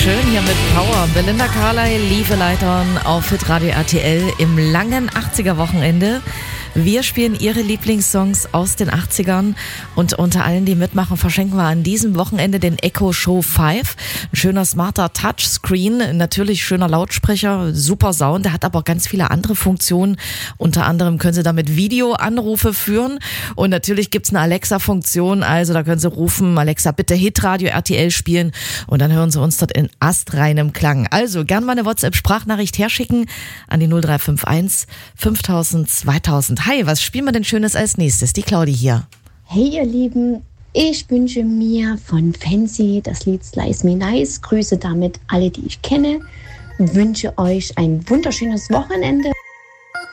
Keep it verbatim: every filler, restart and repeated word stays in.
schön hier mit Power. Belinda Carlisle, Lieve Leitern auf Hitradio R T L im langen achtziger-Wochenende. Wir spielen ihre Lieblingssongs aus den achtzigern und unter allen, die mitmachen, verschenken wir an diesem Wochenende den Echo Show fünf. Ein schöner, smarter Touchscreen, natürlich schöner Lautsprecher, super Sound. Der hat aber auch ganz viele andere Funktionen. Unter anderem können Sie damit Videoanrufe führen und natürlich gibt's eine Alexa-Funktion. Also da können Sie rufen, Alexa, bitte Hitradio R T L spielen und dann hören Sie uns dort in astreinem Klang. Also gern mal eine WhatsApp-Sprachnachricht herschicken an die null drei fünf eins fünftausend zweitausend. Hi, was spielen wir denn Schönes als nächstes? Die Claudi hier. Hey ihr Lieben, ich wünsche mir von Fancy das Lied Slice Me Nice. Grüße damit alle, die ich kenne. Wünsche euch ein wunderschönes Wochenende.